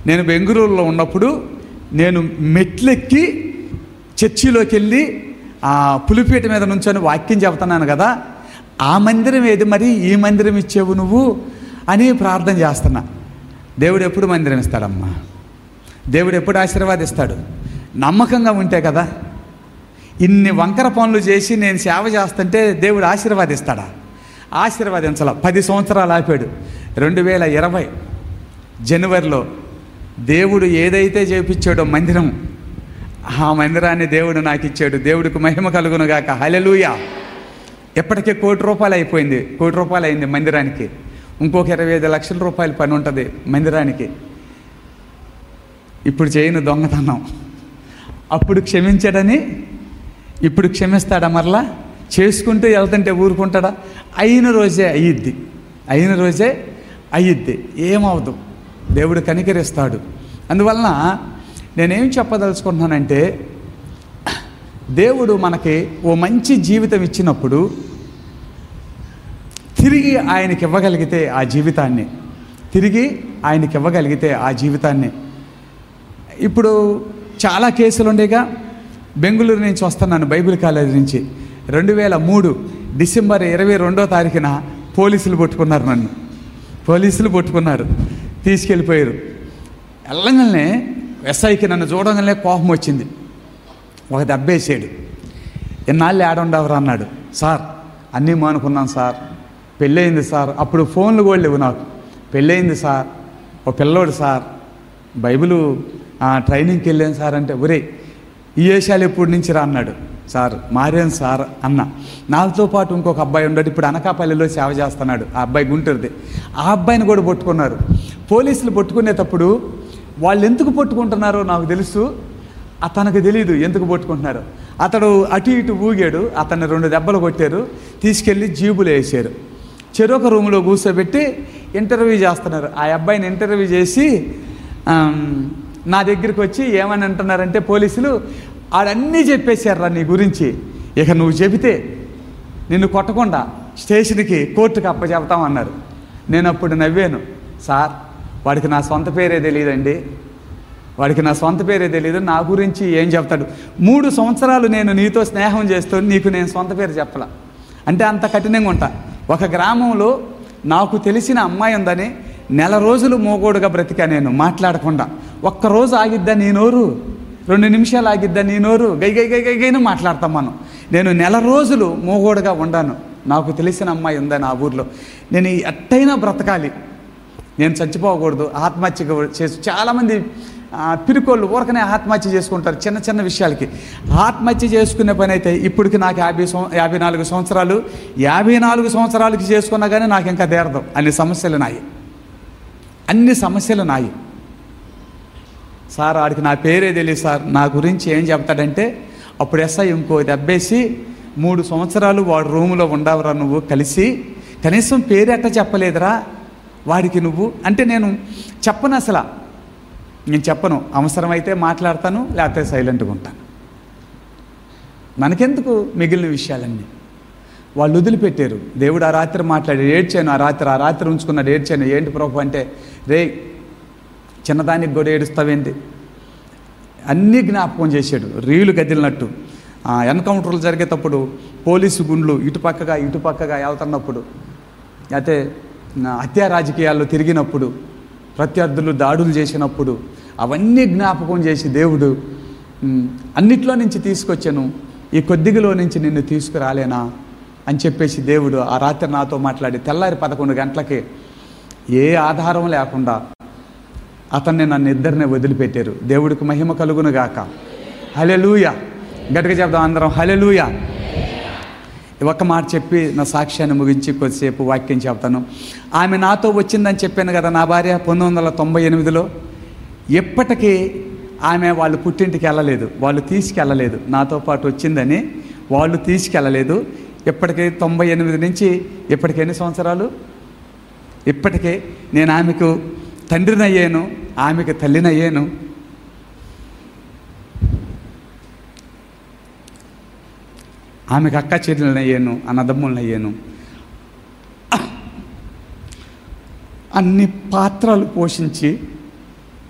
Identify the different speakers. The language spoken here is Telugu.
Speaker 1: నేను బెంగళూరులో ఉన్నప్పుడు నేను మెట్లెక్కి చర్చిలోకి వెళ్ళి ఆ పులిపీట మీద నుంచొని వాక్యం చెబుతున్నాను కదా, ఆ మందిరం ఏది మరి, ఈ మందిరం ఇచ్చేవు నువ్వు అని ప్రార్థన చేస్తున్నా. దేవుడు ఎప్పుడు మందిరం ఇస్తాడమ్మా? దేవుడు ఎప్పుడు ఆశీర్వాదిస్తాడు? నమ్మకంగా ఉంటే కదా. ఇన్ని వంకర పనులు చేసి నేను సేవ చేస్తుంటే దేవుడు ఆశీర్వాదిస్తాడా? ఆశీర్వాదించాల. 10 సంవత్సరాలు ఆపాడు. 2020 జనవరిలో దేవుడు ఏదైతే చేపించాడో మందిరం, ఆ మందిరాన్ని దేవుడు నాకు ఇచ్చాడు. దేవుడికి మహిమ కలుగును గాక. హల్లెలూయా. ఎప్పటికే ₹1,00,00,000 అయిపోయింది. ₹1,00,00,000 అయింది మందిరానికి. ఇంకొక 25 లక్షల రూపాయలు పని ఉంటుంది మందిరానికి. ఇప్పుడు చేయను దొంగతనం. అప్పుడు క్షమించాడని ఇప్పుడు క్షమిస్తాడా? మరలా చేసుకుంటూ వెళ్తుంటే ఊరుకుంటాడా? అయిన రోజే అయ్యిద్ది. ఏమవుదు, దేవుడు కనికరిస్తాడు. అందువలన నేనేం చెప్పదలుచుకుంటున్నానంటే, దేవుడు మనకి ఓ మంచి జీవితం ఇచ్చినప్పుడు తిరిగి ఆయనకి ఇవ్వగలిగితే ఆ జీవితాన్ని ఇప్పుడు చాలా కేసులు ఉండేగా. బెంగళూరు నుంచి వస్తున్నాను, బైబిల్ కాలేజీ నుంచి. 2003 డిసెంబర్ 22వ తారీఖున పోలీసులు పట్టుకున్నారు, తీసుకెళ్ళిపోయారు. వెళ్ళగానే ఎస్ఐకి నన్ను చూడగానే కోపం వచ్చింది. ఒక దెబ్బేసాడు. ఎన్నాళ్ళు ఏడుండవరు అన్నాడు. సార్ అన్నీ మానుకున్నాను సార్, పెళ్ళయింది సార్. అప్పుడు ఫోన్లు కూడా లేవు నాకు. పెళ్ళయింది సార్, ఓ పిల్లోడు సార్, బైబిలు ట్రైనింగ్కి వెళ్ళాను సార్ అంటే, ఒరే ఈ వేషాలు ఎప్పటి నుంచి రా అన్నాడు. సార్ మారాను సార్ అన్న. నాతో పాటు ఇంకొక అబ్బాయి ఉన్నాడు, ఇప్పుడు అనకాపల్లిలో సేవ చేస్తున్నాడు. ఆ అబ్బాయి గుంటూరుది. ఆ అబ్బాయిని కూడా పట్టుకున్నారు. పోలీసులు పట్టుకునేటప్పుడు వాళ్ళు ఎందుకు పట్టుకుంటున్నారో నాకు తెలుసు, అతనికి తెలియదు ఎందుకు పట్టుకుంటున్నారు. అతడు అటు ఇటు ఊగాడు, అతన్ని 2 దెబ్బలు కొట్టారు, తీసుకెళ్ళి జీబులు వేసారు. చెరొక రూములో కూర్చోబెట్టి ఇంటర్వ్యూ చేస్తున్నారు. ఆ అబ్బాయిని ఇంటర్వ్యూ చేసి నా దగ్గరికి వచ్చి ఏమని అంటున్నారంటే పోలీసులు, ఆడన్నీ చెప్పేశారా నీ గురించి, ఇక నువ్వు చెబితే నిన్ను కొట్టకుండా స్టేషన్కి కోర్టుకి అప్పచెప్తామన్నారు. నేను అప్పుడు నవ్వాను. సార్ వాడికి నా సొంత పేరే తెలియదండి, నా గురించి ఏం చెప్తాడు? 3 సంవత్సరాలు నేను నీతో స్నేహం చేస్తూ నీకు నేను సొంత పేరు చెప్పలా అంటే అంత కఠినంగా ఉంటా. ఒక గ్రామంలో నాకు తెలిసిన అమ్మాయి ఉందని నెల రోజులు మోగోడుగా బ్రతికా నేను, మాట్లాడకుండా. ఒక్కరోజు ఆగిద్దా నీ నోరు, 2 నిమిషాలు ఆగిద్దా నీ నోరు, గైగైగైగైను మాట్లాడతాం మనం. నేను నెల రోజులు మోగోడుగా ఉండాను. నాకు తెలిసిన అమ్మాయి ఉందని ఆ ఊర్లో. నేను ఎట్టయినా బ్రతకాలి, నేను చచ్చిపోకూడదు. ఆత్మహత్య చేసి చాలామంది పిరుకోళ్ళు ఊరకనే ఆత్మహత్య చేసుకుంటారు చిన్న చిన్న విషయాలకి. ఆత్మహత్య చేసుకునే పని అయితే ఇప్పటికి నాకు 54 సంవత్సరాలు, 54 సంవత్సరాలకి చేసుకున్నా కానీ నాకు ఇంకా తీరదు. అన్ని సమస్యలు నాయి. సార్ ఆడికి నా పేరే తెలియదు సార్, నా గురించి ఏం చెప్తాడంటే, అప్పుడు ఎస్ఐ ఇంకో దెబ్బేసి 3 సంవత్సరాలు వాడు రూములో ఉండవరా నువ్వు కలిసి, కనీసం పేరు ఎట్ట చెప్పలేదురా వాడికి నువ్వు అంటే. నేను చెప్పను, అవసరమైతే మాట్లాడతాను, లేకపోతే సైలెంట్గా ఉంటాను. మనకెందుకు మిగిలిన విషయాలన్నీ. వాళ్ళు వదిలిపెట్టారు. దేవుడు ఆ రాత్రి మాట్లాడి ఏడ్చాను. ఆ రాత్రి ఉంచుకున్నాడు. ఏడ్చాను. ఏంటి ప్రభు అంటే, రే చిన్నదానికి కూడా ఏడుస్తావేంటి? అన్నీ జ్ఞాపకం చేశాడు, రీలు కదిలినట్టు. ఎన్కౌంటర్లు జరిగేటప్పుడు పోలీసు గుండ్లు ఇటుపక్కగా వెళ్తున్నప్పుడు, అయితే హత్యా రాజకీయాల్లో తిరిగినప్పుడు, ప్రత్యర్థులు దాడులు చేసినప్పుడు అవన్నీ జ్ఞాపకం చేసి దేవుడు అన్నిట్లో నుంచి తీసుకొచ్చాను, ఈ కొద్దిగలో నుంచి నిన్ను తీసుకురాలేనా అని చెప్పేసి దేవుడు ఆ రాత్రి నాతో మాట్లాడి తెల్లారి 11 గంటలకి ఏ ఆధారం లేకుండా నన్ను ఇద్దరినే వదిలిపెట్టారు. దేవుడికి మహిమ కలుగును గాక. హల్లెలూయా. గట్టిగా చెప్దాం అందరం, హల్లెలూయా. ఒక మాట చెప్పి నా సాక్ష్యాన్ని ముగించి కొద్దిసేపు వాక్యం చెప్తాను. ఆమె నాతో వచ్చిందని చెప్పాను కదా, నా భార్య 1998లో. ఎప్పటికీ ఆమె వాళ్ళు పుట్టింటికి వెళ్ళలేదు, వాళ్ళు తీసుకెళ్ళలేదు. నాతో పాటు వచ్చిందని వాళ్ళు తీసుకెళ్ళలేదు. ఇప్పటికీ 98 నుంచి ఇప్పటికి ఎన్ని సంవత్సరాలు? ఇప్పటికే నేను ఆమెకు తండ్రినయ్యాను, ఆమెకు తల్లినయ్యాను. ఆమెకు అక్క చెల్లెలనయ్యాను, అన్నదమ్ములనయ్యాను. అన్ని పాత్రలు పోషించి